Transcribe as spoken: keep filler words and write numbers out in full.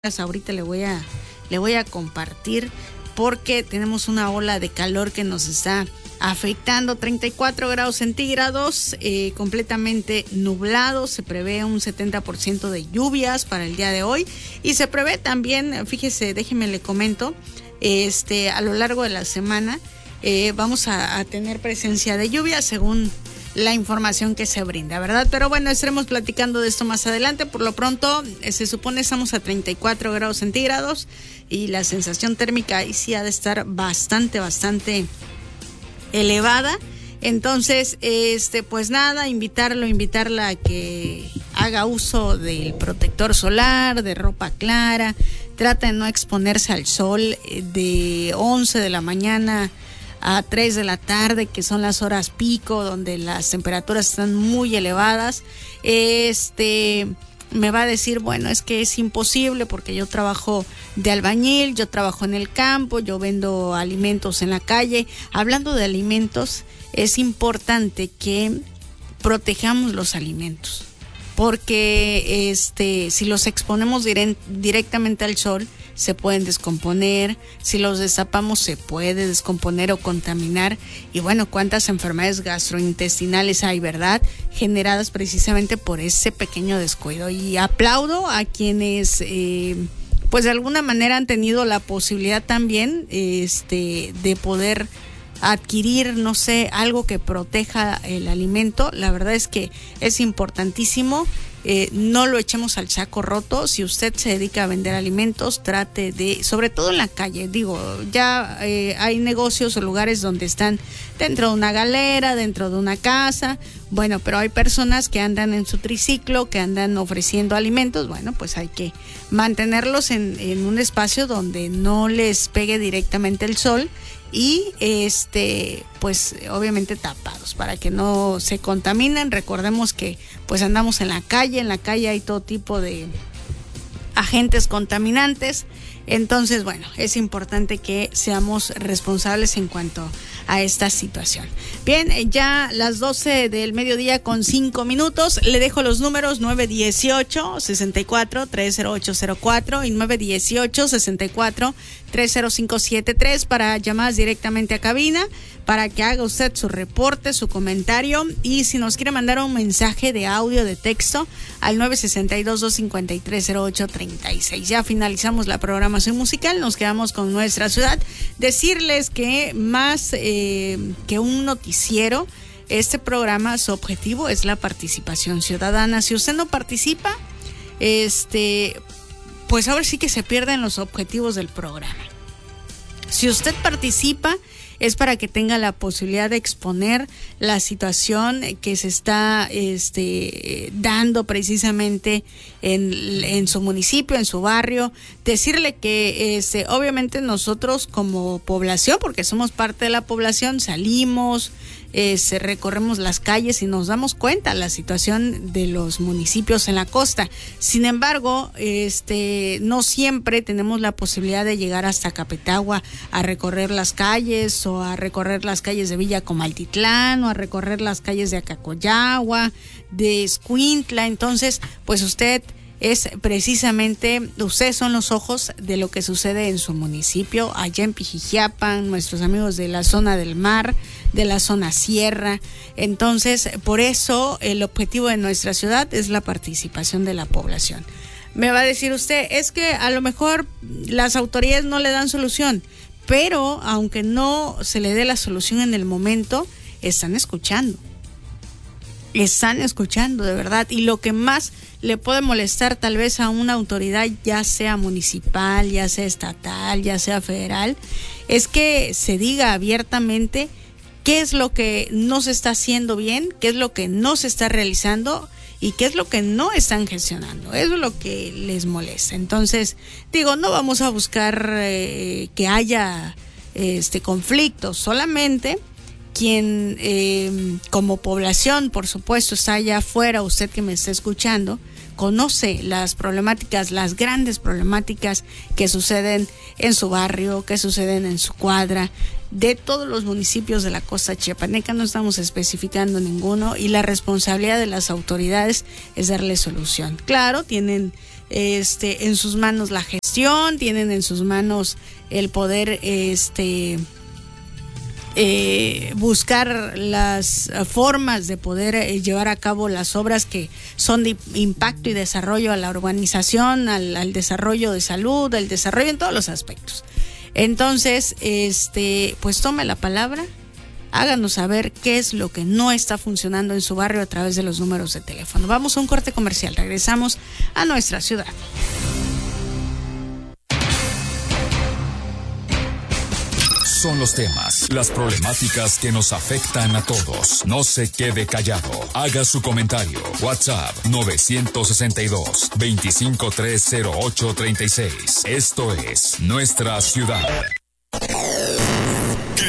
Ahorita le voy a le voy a compartir porque tenemos una ola de calor que nos está afectando. Treinta y cuatro grados centígrados, eh, completamente nublado. Se prevé un setenta por ciento de lluvias para el día de hoy y se prevé también, fíjese, déjeme le comento, este a lo largo de la semana eh, vamos a, a tener presencia de lluvia según la información que se brinda, ¿verdad? Pero bueno, estaremos platicando de esto más adelante. Por lo pronto, eh, se supone estamos a treinta y cuatro grados centígrados y la sensación térmica ahí sí ha de estar bastante, bastante elevada. Entonces, este, pues nada, invitarlo, invitarla a que haga uso del protector solar, de ropa clara, trata de no exponerse al sol de once de la mañana a tres de la tarde, que son las horas pico, donde las temperaturas están muy elevadas. Este, me va a decir, bueno, es que es imposible porque yo trabajo de albañil, yo trabajo en el campo, yo vendo alimentos en la calle. Hablando de alimentos, es importante que protejamos los alimentos, porque este, si los exponemos dire- directamente al sol, se pueden descomponer. Si los destapamos, se puede descomponer o contaminar. Y bueno, cuántas enfermedades gastrointestinales hay, ¿verdad? Generadas precisamente por ese pequeño descuido. Y aplaudo a quienes, eh, pues de alguna manera han tenido la posibilidad también este, de poder adquirir, no sé, algo que proteja el alimento. La verdad es que es importantísimo. Eh, no lo echemos al saco roto. Si usted se dedica a vender alimentos, trate de, sobre todo en la calle, digo, ya eh, hay negocios o lugares donde están dentro de una galera, dentro de una casa, bueno, pero hay personas que andan en su triciclo, que andan ofreciendo alimentos. Bueno, pues hay que mantenerlos en, en un espacio donde no les pegue directamente el sol y este pues obviamente tapados para que no se contaminen. Recordemos que pues andamos en la calle, en la calle hay todo tipo de agentes contaminantes. Entonces, bueno, es importante que seamos responsables en cuanto a esta situación. Bien, ya las doce del mediodía con cinco minutos, le dejo los números nueve dieciocho, sesenta y cuatro, treinta cero ocho cero cuatro y nueve dieciocho, sesenta y cuatro, treinta cero cinco setenta y tres para llamadas directamente a cabina, para que haga usted su reporte, su comentario, y si nos quiere mandar un mensaje de audio, de texto, al nueve seis dos, dos cinco tres, cero ocho tres seis. Ya finalizamos la programación musical, nos quedamos con Nuestra Ciudad. Decirles que más eh, que un noticiero, este programa, su objetivo es la participación ciudadana. Si usted no participa, este, pues ahora sí que se pierden los objetivos del programa. Si usted participa, es para que tenga la posibilidad de exponer la situación que se está este, dando precisamente en, en su municipio, en su barrio. Decirle que este, obviamente nosotros como población, porque somos parte de la población, salimos, este, recorremos las calles y nos damos cuenta de la situación de los municipios en la costa. Sin embargo, este, no siempre tenemos la posibilidad de llegar hasta Capetagua a recorrer las calles, o a recorrer las calles de Villa Comaltitlán, o a recorrer las calles de Acacoyagua, de Escuintla. Entonces, pues usted es precisamente, ustedes son los ojos de lo que sucede en su municipio, allá en Pijijiapan, nuestros amigos de la zona del mar, de la zona sierra. Entonces, por eso el objetivo de Nuestra Ciudad es la participación de la población. Me va a decir usted, es que a lo mejor las autoridades no le dan solución, pero aunque no se le dé la solución en el momento, están escuchando. Están escuchando de verdad, y lo que más le puede molestar tal vez a una autoridad, ya sea municipal, ya sea estatal, ya sea federal, es que se diga abiertamente qué es lo que no se está haciendo bien, qué es lo que no se está realizando y qué es lo que no están gestionando. Eso es lo que les molesta. Entonces, digo, no vamos a buscar eh, que haya este conflictos, solamente quien eh, como población, por supuesto, está allá afuera, usted que me está escuchando, conoce las problemáticas, las grandes problemáticas que suceden en su barrio, que suceden en su cuadra, de todos los municipios de la costa chiapaneca. No estamos especificando ninguno, y la responsabilidad de las autoridades es darle solución. Claro, tienen este, en sus manos la gestión, tienen en sus manos el poder este, eh, buscar las formas de poder eh, llevar a cabo las obras que son de impacto y desarrollo a la urbanización, al, al desarrollo de salud, al desarrollo en todos los aspectos. Entonces, este, pues tome la palabra, háganos saber qué es lo que no está funcionando en su barrio a través de los números de teléfono. Vamos a un corte comercial, regresamos a nuestra ciudad. Son los temas, las problemáticas que nos afectan a todos. No se quede callado. Haga su comentario. WhatsApp nueve seis dos, dos cinco tres cero ocho tres seis. Esto es Nuestra Ciudad.